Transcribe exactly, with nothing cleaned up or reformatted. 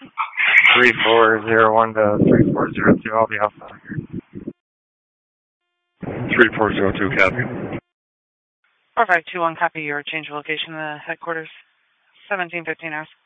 three four zero one to three four zero two, I'll be outside here. three four zero two, copy. four five two one, copy your change of location to headquarters, seventeen fifteen hours.